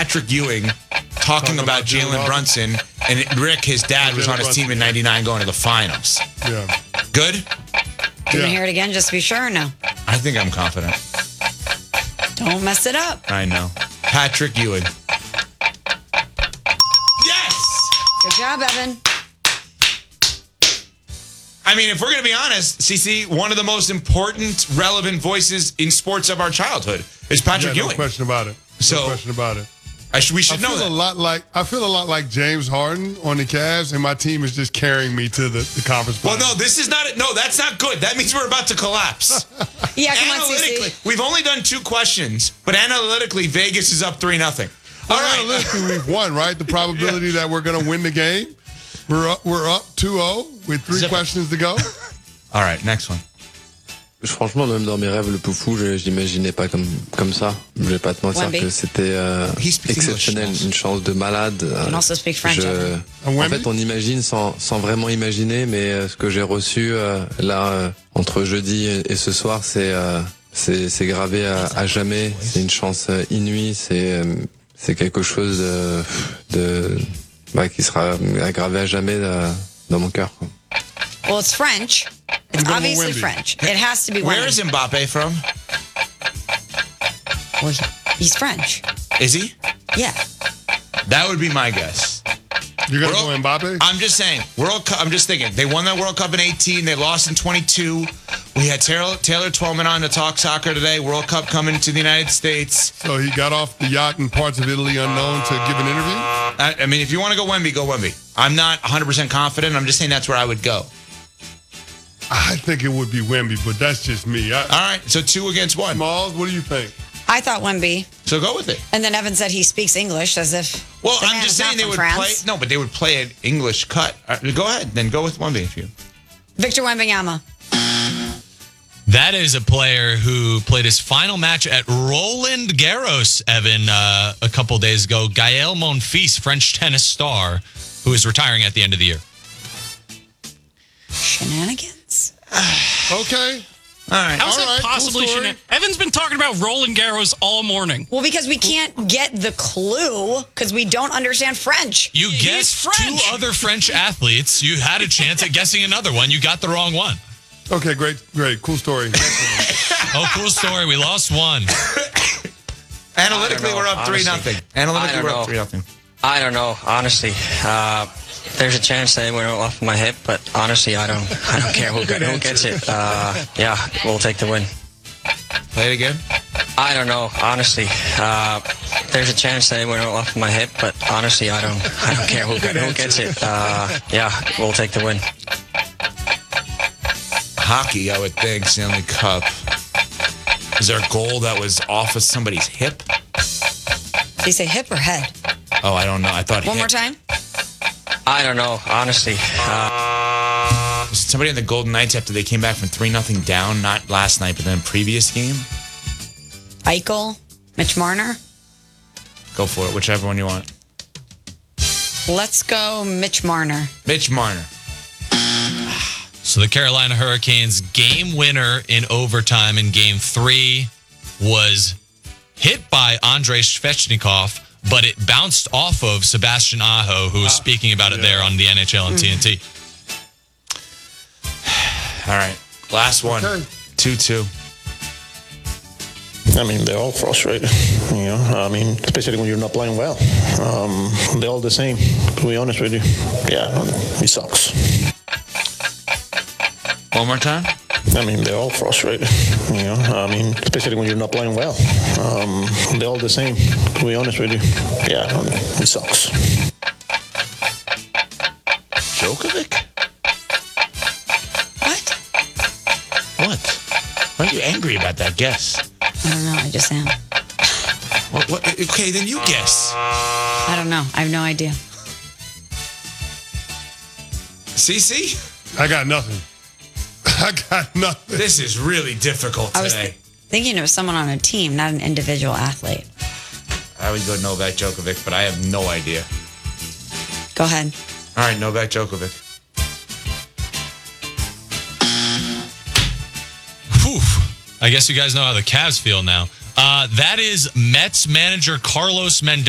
Patrick Ewing talking about Jalen Brunson, and Rick, his dad, was on his team in '99 going to the finals. Yeah. Good? Do you want to hear it again just to be sure or no? I think I'm confident. Don't mess it up. I know. Patrick Ewing. Yes! Good job, Evan. I mean, if we're going to be honest, CC, one of the most important, relevant voices in sports of our childhood is Patrick Ewing. No question about it. No question about it. We should know that. I feel a lot like James Harden on the Cavs, and my team is just carrying me to the conference. Well, no, this is not it. No, that's not good. That means we're about to collapse. Yeah, come on, Analytically, CC. we've only done 2 questions, but analytically, Vegas is up 3-0. All right. Analytically, we've won, right? The probability that we're going to win the game, we're up 2-0 with 3 questions to go. All right, next one. Franchement, même dans mes rêves le plus fous, je l'imaginais pas comme ça. Je vais pas te mentir que c'était exceptionnel, une chance de malade. can also speak French. En fait, on imagine sans vraiment imaginer, mais ce que j'ai reçu là entre jeudi et ce soir, c'est gravé à jamais. C'est une chance inouïe. C'est quelque chose qui sera gravé à jamais dans mon cœur. Well, it's French. It's obviously French. It has to be Where Wemby. is Mbappe from? Well, he's French. Is he? Yeah. That would be my guess. You're going to go Mbappe? I'm just saying. World Cup. I'm just thinking. They won that World Cup in 18. They lost in 22. We had Taylor Twellman on to talk soccer today. World Cup coming to the United States. So he got off the yacht in parts of Italy unknown to give an interview? I mean, if you want to go Wemby, go Wemby. I'm not 100% confident. I'm just saying that's where I would go. I think it would be Wemby, but that's just me. All right, so 2 against 1. Smalls, what do you think? I thought Wemby. So go with it. And then Evan said he speaks English as if. Well, the I'm man just is not saying they from would France. play. No, but they would play an English cut. Go ahead, then go with Wemby if you. Victor Wembanyama. That is a player who played his final match at Roland Garros, Evan, a couple days ago. Gaël Monfils, French tennis star, who is retiring at the end of the year. Shenanigans. Okay. All right. How's that possibly Evan's been talking about Roland Garros all morning. Well, because we can't get the clue because we don't understand French. You guessed 2 other French athletes. You had a chance at guessing another one. You got the wrong one. Okay, great. Cool story. Oh, cool story. We lost 1. Analytically, we're up 3-0. Analytically, we're up 3-0. I don't know, honestly. There's a chance that it went off my hip, but honestly, I don't care who gets it. Yeah, we'll take the win. Play it again. I don't know, honestly. There's a chance that it went off my hip, but honestly, I don't care who gets it. Yeah, we'll take the win. Hockey, I would think, Stanley Cup. Is there a goal that was off of somebody's hip? Did he say hip or head? Oh, I don't know. I thought One hip. more time? I don't know, honestly. Was it somebody in the Golden Knights after they came back from 3-0 down? Not last night, but then previous game? Eichel? Mitch Marner? Go for it, whichever one you want. Let's go Mitch Marner. Mitch Marner. So the Carolina Hurricanes game winner in overtime in Game 3 was hit by Andrei Svechnikov, but it bounced off of Sebastian Aho, who was speaking about it there on the NHL and TNT. All right, last one. 2-2. I mean, they're all frustrated, you know. I mean, especially when you're not playing well. They're all the same, to be honest with you. Yeah, it sucks. One more time? I mean, they're all frustrated, you know. I mean, especially when you're not playing well. They're all the same, to be honest with you. Yeah, it sucks. Djokovic? What? Why are you angry about that guess? I don't know. I just am. What? Okay, then you guess. I don't know. I have no idea. CC? I got nothing. I got nothing. This is really difficult I was today. thinking of someone on a team, not an individual athlete. I would go Novak Djokovic, but I have no idea. Go ahead. All right, Novak Djokovic. Whew. I guess you guys know how the Cavs feel now. That is Mets manager Carlos Mendoza.